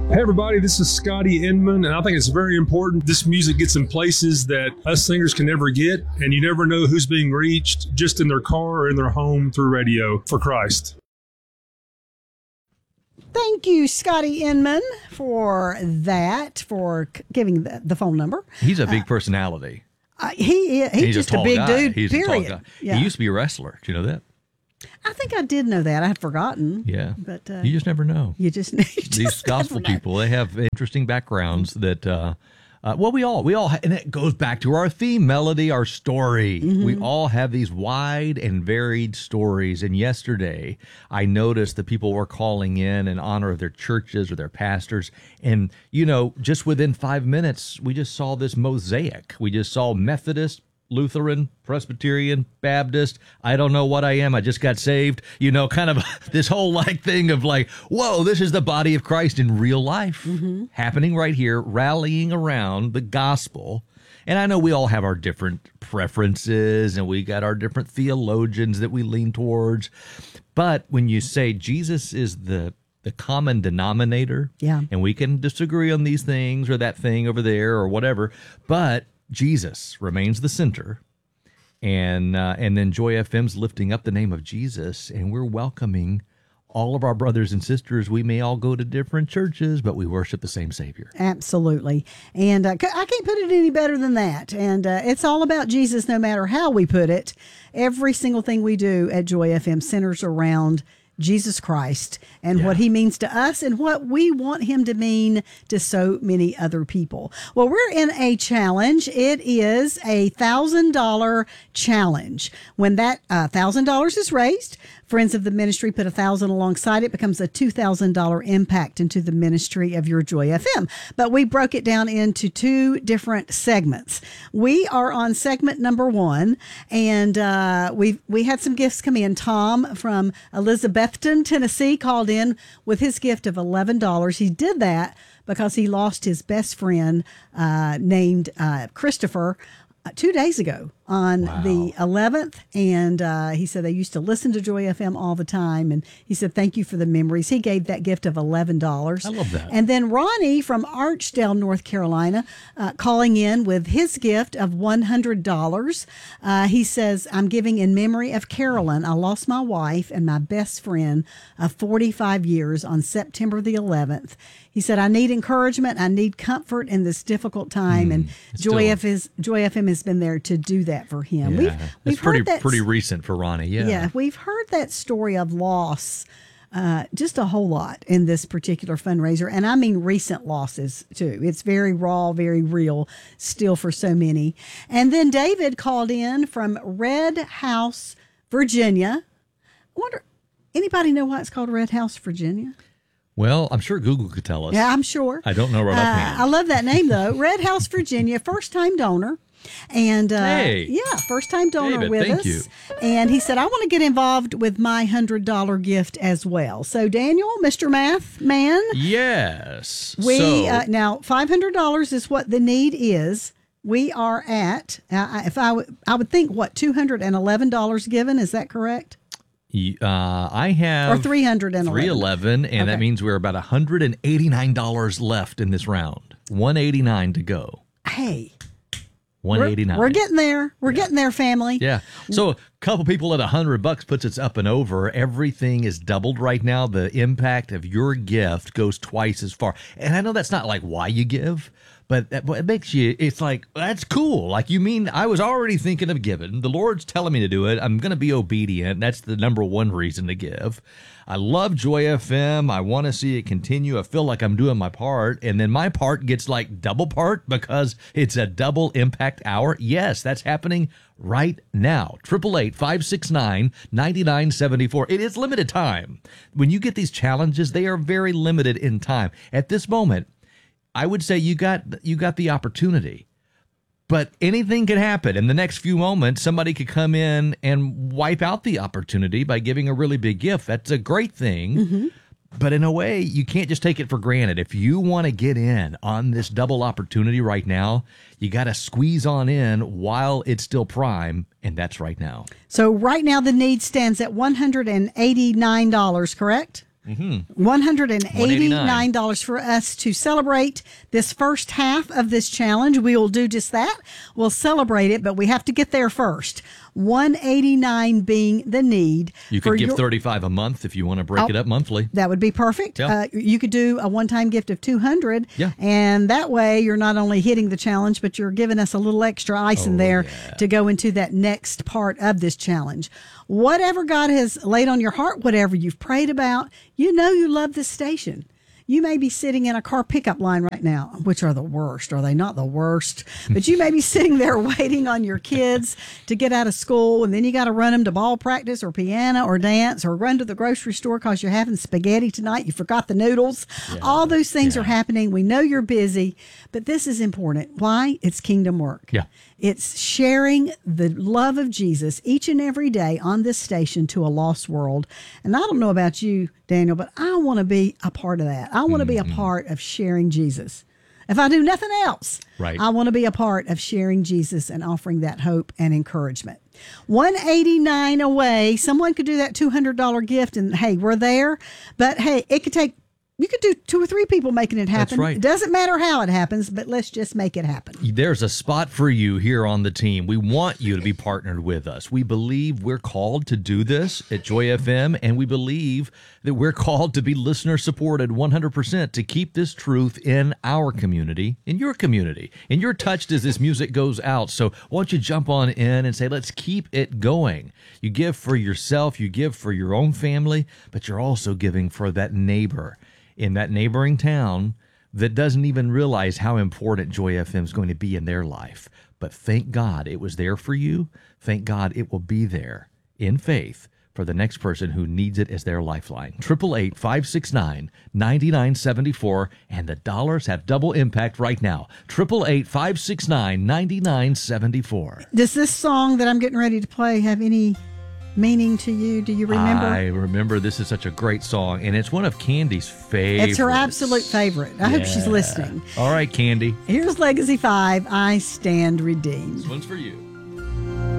Hey everybody, this is Scotty Inman, and I think it's very important this music gets in places that us singers can never get, and you never know who's being reached just in their car or in their home through radio for Christ. Thank you, Scotty Inman, for that, for giving the phone number. He's a big personality. He's just a big dude, He's period. A tall guy. Yeah. He used to be a wrestler. Do you know that? I think I did know that. I had forgotten. Yeah. But you just never know. These gospel people, they have interesting backgrounds that, we all, and it goes back to our theme, Melody, our story. Mm-hmm. We all have these wide and varied stories. And yesterday, I noticed that people were calling in honor of their churches or their pastors. And, just within 5 minutes, we just saw this mosaic. We just saw Methodist, Lutheran, Presbyterian, Baptist, I don't know what I am, I just got saved, kind of this whole thing of whoa, this is the body of Christ in real life, happening right here, rallying around the gospel. And I know we all have our different preferences and we got our different theologians that we lean towards. But when you say Jesus is the common denominator, and we can disagree on these things or that thing over there or whatever, but Jesus remains the center, and then Joy FM's lifting up the name of Jesus, and we're welcoming all of our brothers and sisters. We may all go to different churches, but we worship the same Savior. Absolutely. And I can't put it any better than that. And it's all about Jesus no matter how we put it. Every single thing we do at Joy FM centers around Jesus Christ and what he means to us and what we want him to mean to so many other people. Well, we're in a challenge. It is a $1,000 challenge. When that $1,000 is raised, friends of the ministry put $1,000 alongside it, becomes a $2,000 impact into the ministry of your Joy FM. But we broke it down into two different segments. We are on segment number 1, and we had some gifts come in. Tom from Elizabethton, Tennessee, called in with his gift of $11. He did that because he lost his best friend named Christopher 2 days ago on the 11th, and he said they used to listen to Joy FM all the time, and he said thank you for the memories. He gave that gift of $11. I love that. And then Ronnie from Archdale, North Carolina, calling in with his gift of $100. He says, I'm giving in memory of Carolyn. I lost my wife and my best friend of 45 years on September the 11th. He said, I need encouragement. I need comfort in this difficult time. And Joy FM has been there to do that for him. We've heard that pretty recent for Ronnie. Yeah, we've heard that story of loss just a whole lot in this particular fundraiser. And I mean recent losses, too. It's very raw, very real still for so many. And then David called in from Red House, Virginia. I wonder, anybody know why it's called Red House, Virginia? Well, I'm sure Google could tell us. Yeah, I'm sure. I don't know right offhand. I love that name, though. Red House, Virginia, first-time donor. And first-time donor David, with thank us. You. And he said, I want to get involved with my $100 gift as well. So, Daniel, Mr. Math Man. Yes. Now, $500 is what the need is. We are at, I would think, $211 given. Is that correct? I have or $311, and that means we're about $189 left in this round. $189 to go. Hey, $189. We're getting there. We're getting there, family. Yeah. So a couple people at $100 puts us up and over. Everything is doubled right now. The impact of your gift goes twice as far. And I know that's not why you give. But it makes you, it's that's cool. You mean I was already thinking of giving. The Lord's telling me to do it. I'm going to be obedient. That's the number one reason to give. I love Joy FM. I want to see it continue. I feel like I'm doing my part. And then my part gets double part because it's a double impact hour. Yes, that's happening right now. 888-569-9974. It is limited time. When you get these challenges, they are very limited in time. At this moment, I would say you got the opportunity, but anything could happen. In the next few moments, somebody could come in and wipe out the opportunity by giving a really big gift. That's a great thing. Mm-hmm. But in a way, you can't just take it for granted. If you want to get in on this double opportunity right now, you got to squeeze on in while it's still prime, and that's right now. So right now the need stands at $189, correct? $189 for us to celebrate this first half of this challenge. We will do just that. We'll celebrate it, but we have to get there first. $189 being the need. You could give $35 a month if you want to break it up monthly. That would be perfect. Yeah. You could do a one-time gift of $200. Yeah. And that way you're not only hitting the challenge, but you're giving us a little extra ice in there to go into that next part of this challenge. Whatever God has laid on your heart, whatever you've prayed about, you know you love this station. You may be sitting in a car pickup line right now, which are the worst. Are they not the worst? But you may be sitting there waiting on your kids to get out of school, and then you got to run them to ball practice or piano or dance or run to the grocery store because you're having spaghetti tonight. You forgot the noodles. Yeah. All those things are happening. We know you're busy, but this is important. Why? It's kingdom work. Yeah. It's sharing the love of Jesus each and every day on this station to a lost world. And I don't know about you, Daniel, but I want to be a part of that. I want to be a part of sharing Jesus. If I do nothing else, I want to be a part of sharing Jesus and offering that hope and encouragement. $189 away. Someone could do that $200 gift, and hey, we're there. But hey, it could take. You could do 2 or 3 people making it happen. That's right. It doesn't matter how it happens, but let's just make it happen. There's a spot for you here on the team. We want you to be partnered with us. We believe we're called to do this at Joy FM, and we believe that we're called to be listener supported 100% to keep this truth in our community, in your community. And you're touched as this music goes out. So why don't you jump on in and say, let's keep it going. You give for yourself, you give for your own family, but you're also giving for that neighbor in that neighboring town that doesn't even realize how important Joy FM is going to be in their life. But thank God it was there for you. Thank God it will be there in faith for the next person who needs it as their lifeline. 888-569-9974, and the dollars have double impact right now. 888-569-9974. Does this song that I'm getting ready to play have any meaning to you? Do you remember? I remember. This is such a great song, and it's one of Candy's favorites. It's her absolute favorite. I hope she's listening. All right, Candy. Here's Legacy 5, I Stand Redeemed. This one's for you.